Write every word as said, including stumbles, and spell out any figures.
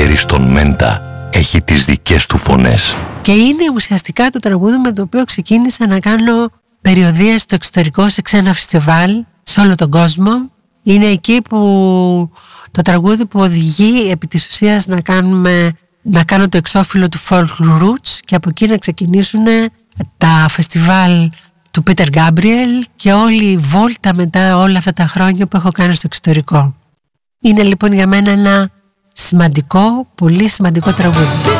καλοκαίρι στον Μέντα έχει τις δικές του φωνές. Και είναι ουσιαστικά το τραγούδι με το οποίο ξεκίνησα να κάνω περιοδίες στο εξωτερικό σε ξένα φεστιβάλ σε όλο τον κόσμο. Είναι εκεί που το τραγούδι που οδηγεί επί της ουσίας να, κάνουμε, να κάνω το εξώφυλλο του Folk Roots και από εκεί να ξεκινήσουν τα φεστιβάλ του Peter Gabriel και όλη η βόλτα μετά όλα αυτά τα χρόνια που έχω κάνει στο εξωτερικό. Είναι λοιπόν για μένα ένα σημαντικό, πολύ σημαντικό τραγούδι.